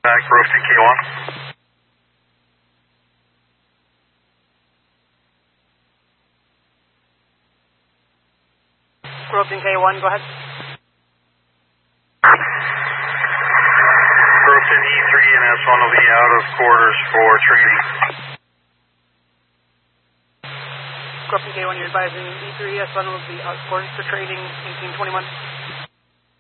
Back, Groveton K1. Groveton K1, go ahead. Groveton E3 and S1 will be out of quarters for training. Groveton K1, you're advising E3, S1 will be out of quarters for trading 1821.